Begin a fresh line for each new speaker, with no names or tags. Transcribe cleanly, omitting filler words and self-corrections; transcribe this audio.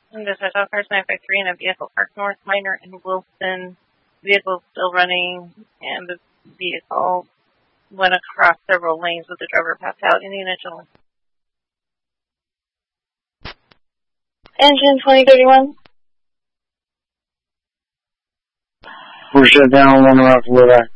And this is Hotel Cars 953 and a vehicle parked north, Minor and Wilson. Vehicle still running, and the vehicle went across several lanes with the driver passed out in the initial. Engine 2031.
We're shut down, 1 route to Woodeye.